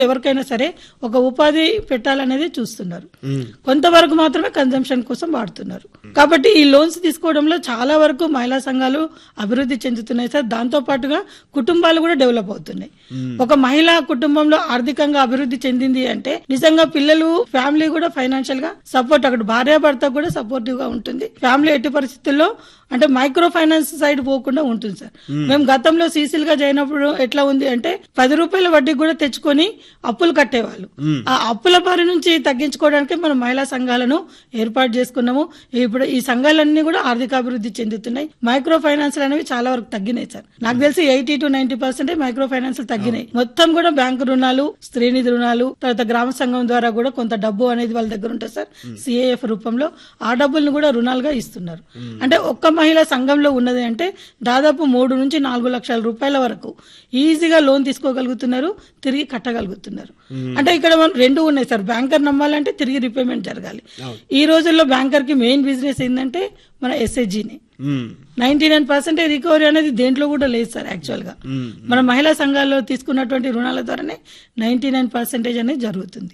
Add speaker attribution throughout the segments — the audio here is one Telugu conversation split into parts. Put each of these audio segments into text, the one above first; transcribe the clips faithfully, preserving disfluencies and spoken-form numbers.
Speaker 1: ఎవరికైనా సరే ఒక ఉపాధి పెట్టాలనేది చూస్తున్నారు. కొంతవరకు మాత్రమే కన్జంప్షన్ కోసం వాడుతున్నారు. కాబట్టి ఈ లోన్స్ తీసుకోవడంలో చాలా వరకు మహిళా సంఘాలు అభివృద్ధి చెందుతున్నాయి సార్. దాంతో పాటుగా కుటుంబాలు కూడా డెవలప్ అవుతున్నాయి. ఒక మహిళా కుటుంబంలో ఆర్థికంగా అభివృద్ధి చెందింది అంటే నిజంగా పిల్లలు ఫ్యామిలీ కూడా ఫైనాన్షియల్ గా సపోర్ట్, అక్కడ భార్యాభర్త కూడా సపోర్టివ్ గా ఉంటుంది. ఫ్యామిలీ ఎట్టి పరిస్థితుల్లో అంటే మైక్రో ఫైనాన్స్ సైడ్ పోకుండా ఉంటుంది సార్. మేము గతంలో సీసీల్ గా చేయనప్పుడు ఎట్లా ఉంది అంటే పది రూపాయల వడ్డీ కూడా తెచ్చుకొని అప్పులు కట్టేవాళ్ళు. ఆ అప్పుల బారి నుంచి తగ్గించుకోవడానికి మనం మహిళా సంఘాలను ఏర్పాటు చేసుకున్నాము. ఇప్పుడు ఈ సంఘాలన్నీ కూడా ఆర్థికాభివృద్ధి చెందుతున్నాయి. మైక్రో ఫైనాన్స్ అనేవి చాలా వరకు తగ్గినాయి సార్. నాకు తెలిసి eighty to ninety percent micro finance తగ్గినాయి. మొత్తం కూడా బ్యాంకు రుణాలు, స్త్రీనిధి రుణాలు, తర్వాత గ్రామ సంఘం ద్వారా కూడా కొంత డబ్బు అనేది వాళ్ళ దగ్గర ఉంటుంది సార్. సిఏఎఫ్ రూపంలో ఆ డబ్బులను కూడా రుణాలుగా ఇస్తున్నారు. అంటే ఒక్క మహిళా సంఘంలో ఉన్నది అంటే దాదాపు మూడు నుంచి నాలుగు లక్షల రూపాయల వరకు ఈజీగా లోన్ తీసుకోగలుగుతున్నారు, తిరిగి కట్టగలుగుతున్నారు. అంటే ఇక్కడ మనం రెండు ఉన్నాయి సార్. బ్యాంకర్ నమ్మాలంటే తిరిగి రిపేమెంట్ జరగాలి. ఈ రోజుల్లో బ్యాంకర్ కి మెయిన్ బిజినెస్ ఏంటంటే మన ఎస్హెచ్జిని నైన్టీ నైన్ పర్సెంటేజ్ రికవరీ అనేది దేంట్లో కూడా లేదు సార్. యాక్చువల్ గా మన మహిళా సంఘాల్లో తీసుకున్నటువంటి రుణాల ద్వారానే నైన్టీ నైన్ పర్సెంటేజ్ అనేది జరుగుతుంది.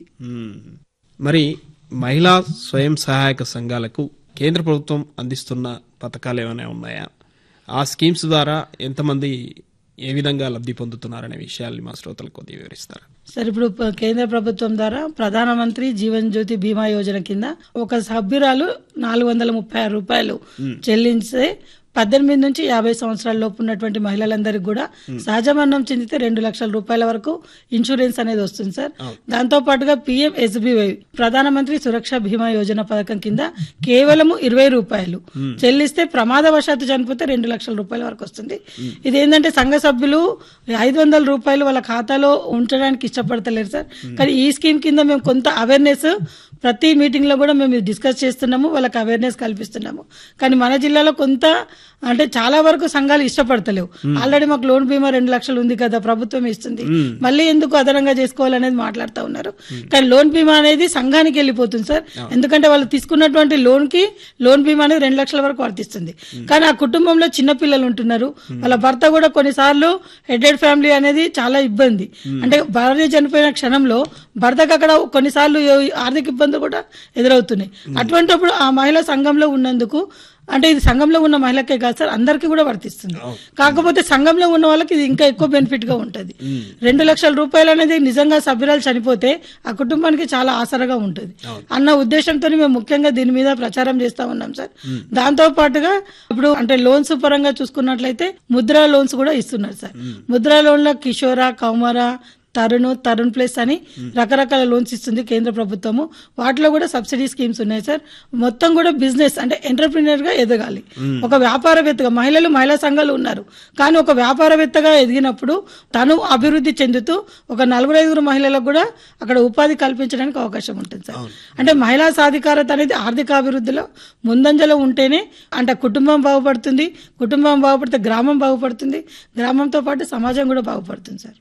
Speaker 2: మరి మహిళా స్వయం సహాయక సంఘాలకు కేంద్ర ప్రభుత్వం అందిస్తున్న పథకాలు ఏమైనా ఉన్నాయా? ఆ స్కీమ్స్ ద్వారా ఎంతమంది ఏ విధంగా లబ్ధి పొందుతున్నారనే విషయాల్ని మా శ్రోతలకు కొద్దిగా వివరిస్తారు
Speaker 1: సార్. ఇప్పుడు కేంద్ర ప్రభుత్వం ద్వారా ప్రధానమంత్రి జీవన్ జ్యోతి బీమా యోజన కింద ఒక సభ్యురాలు నాలుగు వందల ముప్పై ఆరు రూపాయలు చెల్లించే పద్దెనిమిది నుంచి యాభై సంవత్సరాల లోపు ఉన్నటువంటి మహిళలందరికీ కూడా సహజ మరణం చెందితే రెండు లక్షల రూపాయల వరకు ఇన్సూరెన్స్ అనేది వస్తుంది సార్. దాంతో పాటుగా పిఎం ఎస్బీవై ప్రధానమంత్రి సురక్ష బీమా యోజన పథకం కింద కేవలం ఇరవై రూపాయలు చెల్లిస్తే ప్రమాదవశాత్తు చనిపోతే రెండు లక్షల రూపాయల వరకు వస్తుంది. ఇదేంటంటే సంఘ సభ్యులు ఐదు వందల రూపాయలు వాళ్ళ ఖాతాలో ఉంచడానికి ఇష్టపడతలేరు సార్. కానీ ఈ స్కీమ్ కింద మేము కొంత అవేర్నెస్ ప్రతి మీటింగ్ లో కూడా మేము డిస్కస్ చేస్తున్నాము, వాళ్ళకి అవేర్నెస్ కల్పిస్తున్నాము. కానీ మన జిల్లాలో కొంత అంటే చాలా వరకు సంఘాలు ఇష్టపడతలేవు. ఆల్రెడీ మాకు లోన్ బీమా రెండు లక్షలు ఉంది కదా, ప్రభుత్వం ఇస్తుంది, మళ్ళీ ఎందుకు అదనంగా చేసుకోవాలనేది మాట్లాడుతూ ఉన్నారు. కానీ లోన్ బీమా అనేది సంఘానికి వెళ్ళిపోతుంది సార్. ఎందుకంటే వాళ్ళు తీసుకున్నటువంటి లోన్ కి లోన్ బీమా అనేది రెండు లక్షల వరకు వర్తిస్తుంది. కానీ ఆ కుటుంబంలో చిన్న పిల్లలు ఉంటున్నారు, వాళ్ళ భర్త కూడా కొన్నిసార్లు హెడెడ్ ఫ్యామిలీ అనేది చాలా ఇబ్బంది. అంటే భార్య చనిపోయిన క్షణంలో భర్తకు అక్కడ కొన్నిసార్లు ఆర్థిక ఇబ్బందులు కూడా ఎదురవుతున్నాయి. అటువంటిప్పుడు ఆ మహిళా సంఘంలో ఉన్నందుకు అంటే ఇది సంఘంలో ఉన్న మహిళకే కాదు సార్, అందరికీ కూడా వర్తిస్తుంది. కాకపోతే సంఘంలో ఉన్న వాళ్ళకి ఇది ఇంకా ఎక్కువ బెనిఫిట్ గా ఉంటుంది. రెండు లక్షల రూపాయలు అనేది నిజంగా సభ్యురాలు చనిపోతే ఆ కుటుంబానికి చాలా ఆసరగా ఉంటుంది అన్న ఉద్దేశంతో మేము ముఖ్యంగా దీని మీద ప్రచారం చేస్తా ఉన్నాం సార్. దాంతో పాటుగా ఇప్పుడు అంటే లోన్స్ పరంగా చూసుకున్నట్లయితే ముద్రా లోన్స్ కూడా ఇస్తున్నారు సార్. ముద్రా లోన్ల కిషోర, కౌమార, తరుణ్, తరుణ్ ప్లస్ అని రకరకాల లోన్స్ ఇస్తుంది కేంద్ర ప్రభుత్వము. వాటిలో కూడా సబ్సిడీ స్కీమ్స్ ఉన్నాయి సార్. మొత్తం కూడా బిజినెస్ అంటే ఎంటర్ప్రినర్ గా ఎదగాలి. ఒక వ్యాపారవేత్తగా మహిళలు మహిళా సంఘాలు ఉన్నారు, కానీ ఒక వ్యాపారవేత్తగా ఎదిగినప్పుడు తను అభివృద్ధి చెందుతూ ఒక నలుగురు ఐదుగురు మహిళలకు కూడా అక్కడ ఉపాధి కల్పించడానికి అవకాశం ఉంటుంది సార్. అంటే మహిళా సాధికారత అనేది ఆర్థిక అభివృద్ధిలో ముందంజలో ఉంటేనే అంటే కుటుంబం బాగుపడుతుంది, కుటుంబం బాగుపడితే గ్రామం బాగుపడుతుంది, గ్రామంతో పాటు సమాజం కూడా బాగుపడుతుంది సార్.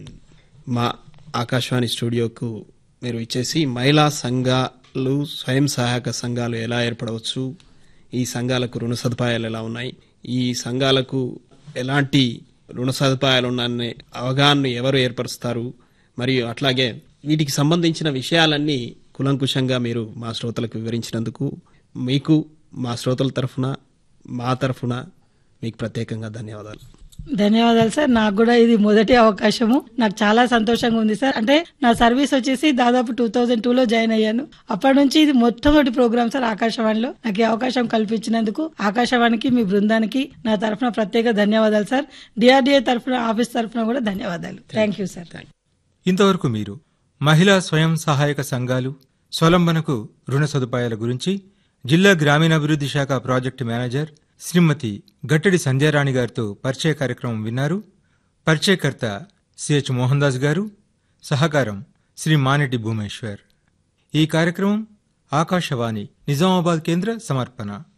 Speaker 2: మా ఆకాశవాణి స్టూడియోకు మీరు ఇచ్చేసి మహిళా సంఘాలు స్వయం సహాయక సంఘాలు ఎలా ఏర్పడవచ్చు, ఈ సంఘాలకు రుణ సదుపాయాలు ఎలా ఉన్నాయి, ఈ సంఘాలకు ఎలాంటి రుణ సదుపాయాలు ఉన్నాయనే అవగాహన ఎవరు ఏర్పరుస్తారు, మరియు అట్లాగే వీటికి సంబంధించిన విషయాలన్నీ కులంకుశంగా మీరు మా శ్రోతలకు వివరించినందుకు మీకు మా శ్రోతల తరఫున మా తరఫున మీకు ప్రత్యేకంగా ధన్యవాదాలు.
Speaker 1: ధన్యవాదాలు సార్. నాకు కూడా ఇది మొదటి అవకాశము, నాకు చాలా సంతోషంగా ఉంది సార్. అంటే నా సర్వీస్ వచ్చేసి దాదాపు టూ థౌజండ్ టూ లో జాయిన్ అయ్యాను. అప్పటి నుంచి ఇది మొట్టమొదటి ప్రోగ్రామ్ సార్ ఆకాశవాణిలో. నాకు ఈ అవకాశం కల్పించినందుకు ఆకాశవాణికి, మీ బృందానికి నా తరఫున ప్రత్యేక ధన్యవాదాలు సార్. డిఆర్డీఏ తరఫున, ఆఫీస్ తరఫున కూడా ధన్యవాదాలు. Thank you sir.
Speaker 3: ఇంతవరకు మీరు మహిళా స్వయం సహాయక సంఘాలు స్వలంబనకు రుణ సదుపాయాల గురించి జిల్లా గ్రామీణాభివృద్ధి శాఖ ప్రాజెక్టు మేనేజర్ శ్రీమతి గట్టడి సంధ్యారాణి గారితో పరిచయ కార్యక్రమం విన్నారు. పరిచయకర్త సిహెచ్ మోహన్ దాస్ గారు, సహకారం శ్రీ మానిటి భూమేశ్వర్. ఈ కార్యక్రమం ఆకాశవాణి నిజామాబాద్ కేంద్ర సమర్పణ.